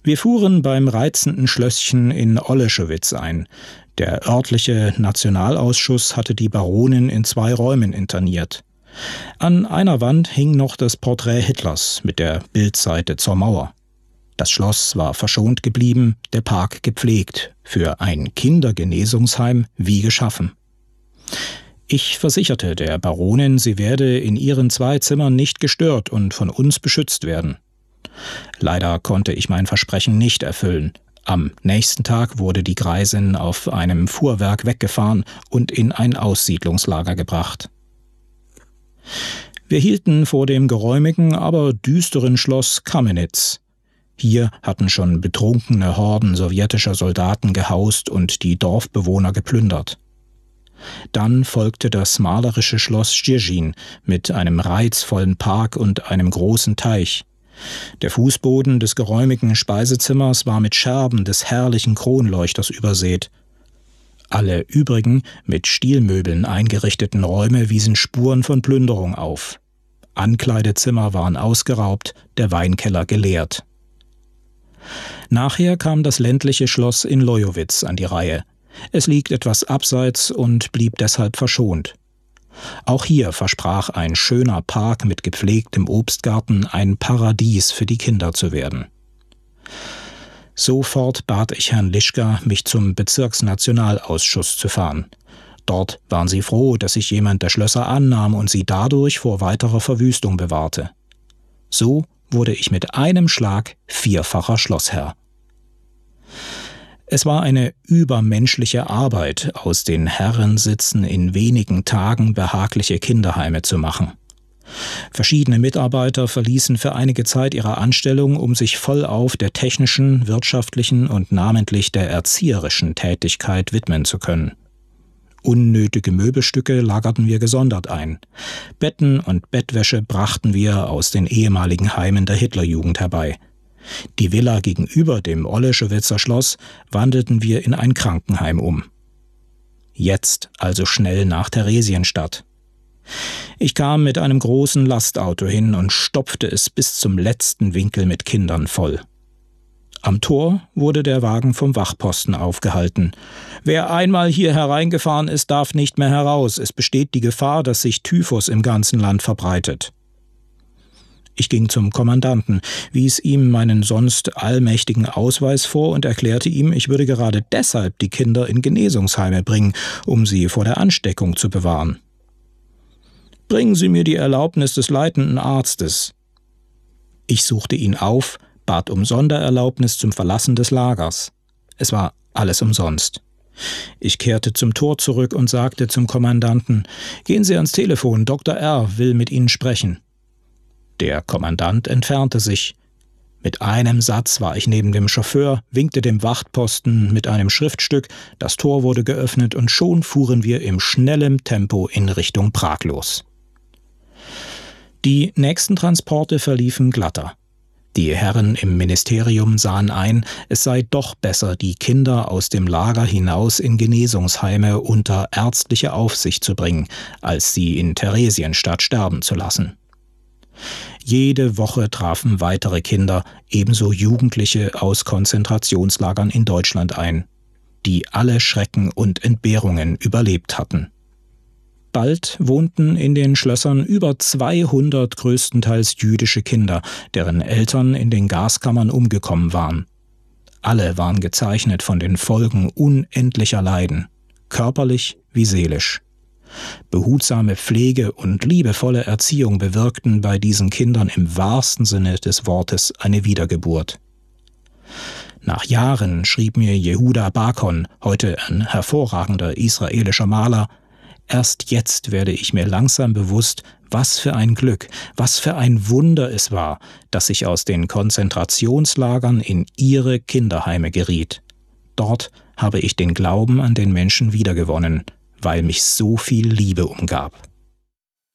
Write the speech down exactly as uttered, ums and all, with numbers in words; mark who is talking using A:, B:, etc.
A: Wir fuhren beim reizenden Schlösschen in Oleschowitz ein. Der örtliche Nationalausschuss hatte die Baronin in zwei Räumen interniert. An einer Wand hing noch das Porträt Hitlers mit der Bildseite zur Mauer. Das Schloss war verschont geblieben, der Park gepflegt, für ein Kindergenesungsheim wie geschaffen. Ich versicherte der Baronin, sie werde in ihren zwei Zimmern nicht gestört und von uns beschützt werden. Leider konnte ich mein Versprechen nicht erfüllen. Am nächsten Tag wurde die Greisin auf einem Fuhrwerk weggefahren und in ein Aussiedlungslager gebracht. Wir hielten vor dem geräumigen, aber düsteren Schloss Kamenitz. Hier hatten schon betrunkene Horden sowjetischer Soldaten gehaust und die Dorfbewohner geplündert. Dann folgte das malerische Schloss Stirschin mit einem reizvollen Park und einem großen Teich. Der Fußboden des geräumigen Speisezimmers war mit Scherben des herrlichen Kronleuchters übersät. Alle übrigen, mit Stilmöbeln eingerichteten Räume wiesen Spuren von Plünderung auf. Ankleidezimmer waren ausgeraubt, der Weinkeller geleert. Nachher kam das ländliche Schloss in Lojowitz an die Reihe. Es liegt etwas abseits und blieb deshalb verschont. Auch hier versprach ein schöner Park mit gepflegtem Obstgarten ein Paradies für die Kinder zu werden. Sofort bat ich Herrn Lischka, mich zum Bezirksnationalausschuss zu fahren. Dort waren sie froh, dass sich jemand der Schlösser annahm und sie dadurch vor weiterer Verwüstung bewahrte. So wurde ich mit einem Schlag vierfacher Schlossherr. Es war eine übermenschliche Arbeit, aus den Herrensitzen in wenigen Tagen behagliche Kinderheime zu machen. Verschiedene Mitarbeiter verließen für einige Zeit ihre Anstellung, um sich vollauf der technischen, wirtschaftlichen und namentlich der erzieherischen Tätigkeit widmen zu können. Unnötige Möbelstücke lagerten wir gesondert ein. Betten und Bettwäsche brachten wir aus den ehemaligen Heimen der Hitlerjugend herbei. Die Villa gegenüber dem Oleschowitzer Schloss wandelten wir in ein Krankenheim um. Jetzt also schnell nach Theresienstadt. Ich kam mit einem großen Lastauto hin und stopfte es bis zum letzten Winkel mit Kindern voll. Am Tor wurde der Wagen vom Wachposten aufgehalten. »Wer einmal hier hereingefahren ist, darf nicht mehr heraus. Es besteht die Gefahr, dass sich Typhus im ganzen Land verbreitet.« Ich ging zum Kommandanten, wies ihm meinen sonst allmächtigen Ausweis vor und erklärte ihm, ich würde gerade deshalb die Kinder in Genesungsheime bringen, um sie vor der Ansteckung zu bewahren. »Bringen Sie mir die Erlaubnis des leitenden Arztes.« Ich suchte ihn auf, bat um Sondererlaubnis zum Verlassen des Lagers. Es war alles umsonst. Ich kehrte zum Tor zurück und sagte zum Kommandanten, »Gehen Sie ans Telefon, Doktor R. will mit Ihnen sprechen.« Der Kommandant entfernte sich. Mit einem Satz war ich neben dem Chauffeur, winkte dem Wachtposten mit einem Schriftstück, das Tor wurde geöffnet und schon fuhren wir im schnellen Tempo in Richtung Prag los. Die nächsten Transporte verliefen glatter. Die Herren im Ministerium sahen ein, es sei doch besser, die Kinder aus dem Lager hinaus in Genesungsheime unter ärztliche Aufsicht zu bringen, als sie in Theresienstadt sterben zu lassen. Jede Woche trafen weitere Kinder, ebenso Jugendliche aus Konzentrationslagern in Deutschland ein, die alle Schrecken und Entbehrungen überlebt hatten. Bald wohnten in den Schlössern über zweihundert größtenteils jüdische Kinder, deren Eltern in den Gaskammern umgekommen waren. Alle waren gezeichnet von den Folgen unendlicher Leiden, körperlich wie seelisch. Behutsame Pflege und liebevolle Erziehung bewirkten bei diesen Kindern im wahrsten Sinne des Wortes eine Wiedergeburt. Nach Jahren schrieb mir Jehuda Bakon, heute ein hervorragender israelischer Maler, »Erst jetzt werde ich mir langsam bewusst, was für ein Glück, was für ein Wunder es war, dass ich aus den Konzentrationslagern in ihre Kinderheime geriet. Dort habe ich den Glauben an den Menschen wiedergewonnen, weil mich so viel Liebe umgab.«